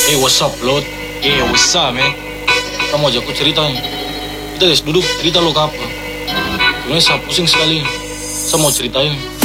Hey, what's up, Lord? Hey, what's up, man? Kamu ajak aku cerita nih. Kita guys duduk, cerita lo ke apa? Sebenarnya saya pusing sekali. Saya mau ceritain.